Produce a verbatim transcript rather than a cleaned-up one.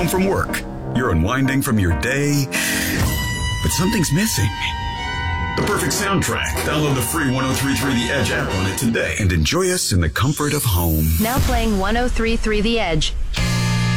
home from work. You're unwinding from your day, but something's missing. The perfect soundtrack. Download the free one oh three point three The Edge app on it today and enjoy us in the comfort of home. Now playing one oh three point three The Edge.